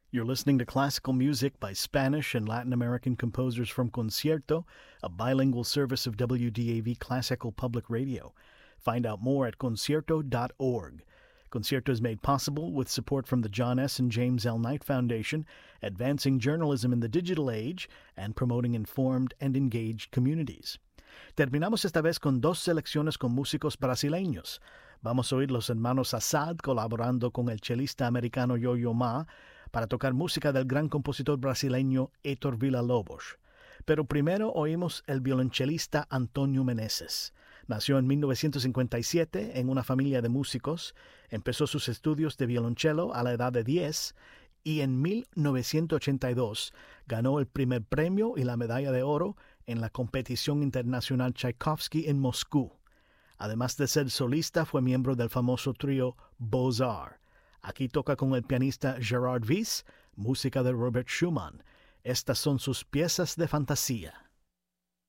You're listening to classical music by Spanish and Latin American composers from Concierto, a bilingual service of WDAV Classical Public Radio. Find out more at concierto.org. Concierto is made possible with support from the John S. and James L. Knight Foundation, advancing journalism in the digital age and promoting informed and engaged communities. Terminamos esta vez con dos selecciones con músicos brasileños. Vamos a oír los hermanos Assad colaborando con el chelista americano Yo-Yo Ma para tocar música del gran compositor brasileño Héctor Villa-Lobos. Pero primero oímos el violonchelista Antonio Meneses. Nació en 1957 en una familia de músicos, empezó sus estudios de violonchelo a la edad de 10 y en 1982 ganó el primer premio y la medalla de oro en la competición internacional Tchaikovsky en Moscú. Además de ser solista, fue miembro del famoso trío Beaux-Arts. Aquí toca con el pianista Gerard Wyss, música de Robert Schumann. Estas son sus piezas de fantasía.